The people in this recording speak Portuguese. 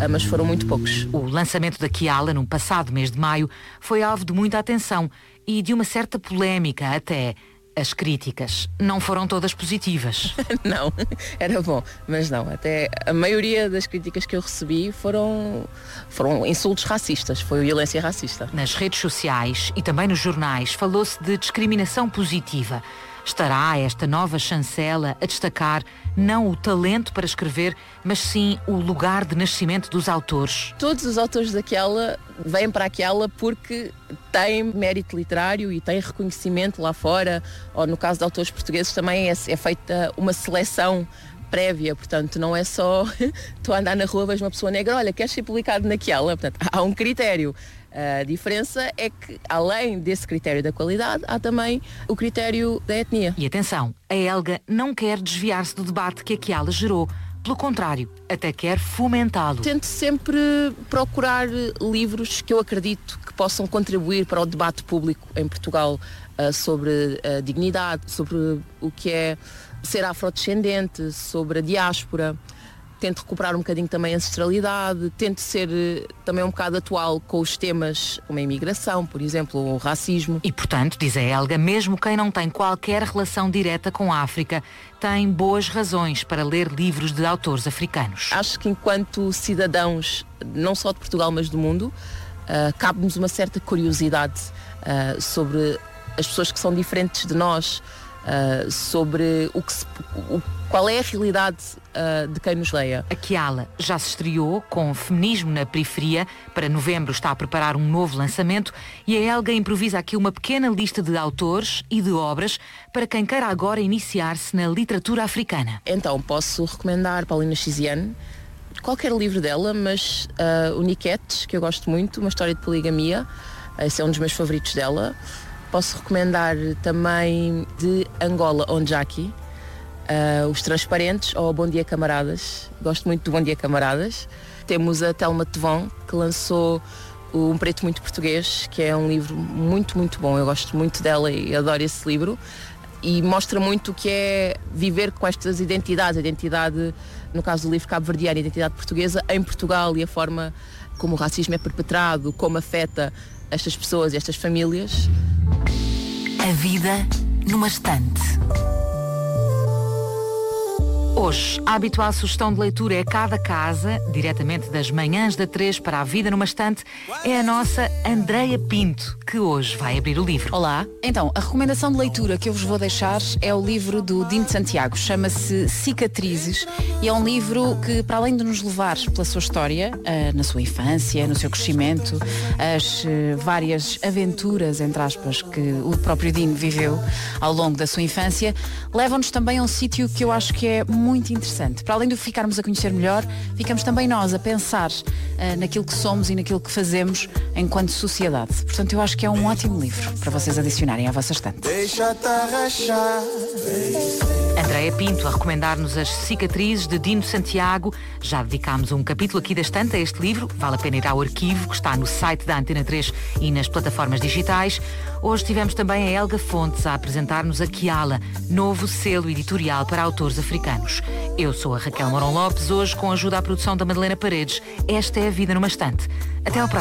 mas foram muito poucos. O lançamento da Kiala, no passado mês de maio, foi alvo de muita atenção e de uma certa polémica até. As críticas não foram todas positivas. Não, era bom, mas não. Até a maioria das críticas que eu recebi foram insultos racistas, foi violência racista. Nas redes sociais e também nos jornais falou-se de discriminação positiva. Estará esta nova chancela a destacar não o talento para escrever, mas sim o lugar de nascimento dos autores? Todos os autores daquela vêm para aquela porque têm mérito literário e têm reconhecimento lá fora, ou no caso de autores portugueses também é feita uma seleção prévia, portanto não é só estou a andar na rua, vejo uma pessoa negra, olha, queres ser publicado naquela? Portanto, há um critério. A diferença é que, além desse critério da qualidade, há também o critério da etnia. E atenção, a Helga não quer desviar-se do debate que a Kiala gerou. Pelo contrário, até quer fomentá-lo. Tento sempre procurar livros que eu acredito que possam contribuir para o debate público em Portugal sobre a dignidade, sobre o que é ser afrodescendente, sobre a diáspora. Tento recuperar um bocadinho também a ancestralidade, tento ser também um bocado atual com os temas como a imigração, por exemplo, ou o racismo. E, portanto, diz a Helga, mesmo quem não tem qualquer relação direta com a África, tem boas razões para ler livros de autores africanos. Acho que enquanto cidadãos, não só de Portugal, mas do mundo, cabe-nos uma certa curiosidade sobre as pessoas que são diferentes de nós, sobre qual é a realidade de quem nos leia. A Kiala já se estreou com Feminismo na Periferia. Para novembro está a preparar um novo lançamento e a Helga improvisa aqui uma pequena lista de autores e de obras para quem queira agora iniciar-se na literatura africana. Então, posso recomendar Paulina Chiziane, qualquer livro dela, mas o Niquetes, que eu gosto muito, uma história de poligamia, esse é um dos meus favoritos dela. Posso recomendar também de Angola Onjaki, Os Transparentes ou Bom Dia Camaradas. Gosto muito do Bom Dia Camaradas. Temos a Telma Tevon, que lançou Um Preto Muito Português, que é um livro muito, muito bom. Eu gosto muito dela e adoro esse livro. E mostra muito o que é viver com estas identidades. A identidade, no caso do livro cabo-verdiano, a identidade portuguesa em Portugal e a forma como o racismo é perpetrado, como afeta estas pessoas e estas famílias. A vida numa estante. Hoje, a habitual sugestão de leitura é Cada Casa, diretamente das manhãs da 3 para a Vida numa Estante, é a nossa Andreia Pinto, que hoje vai abrir o livro. Olá, então, a recomendação de leitura que eu vos vou deixar é o livro do Dino de Santiago, chama-se Cicatrizes, e é um livro que, para além de nos levar pela sua história, na sua infância, no seu crescimento, as várias aventuras, entre aspas, que o próprio Dino viveu ao longo da sua infância, levam-nos também a um sítio que eu acho que é muito interessante. Para além de ficarmos a conhecer melhor, ficamos também nós a pensar naquilo que somos e naquilo que fazemos enquanto sociedade. Portanto, eu acho que é um ótimo livro para vocês adicionarem à vossa estante. Andreia Pinto a recomendar-nos As Cicatrizes de Dino Santiago. Já dedicámos um capítulo aqui da estante a este livro. Vale a pena ir ao arquivo, que está no site da Antena 3 e nas plataformas digitais. Hoje tivemos também a Helga Fontes a apresentar-nos a Kiala, novo selo editorial para autores africanos. Eu sou a Raquel Mourão Lopes, hoje com a ajuda à produção da Madalena Paredes. Esta é a Vida numa Estante. Até ao próximo.